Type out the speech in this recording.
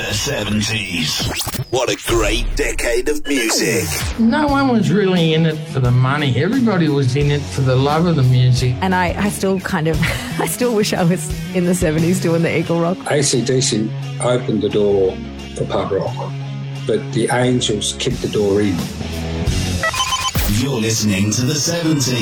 70s. What a great decade of music. No one was really in it for the money. Everybody was in it for the love of the music. And I still I still wish I was in the 70s doing the Eagle Rock. AC/DC opened the door for pub rock, but the Angels kicked the door in. You're listening to the 70s.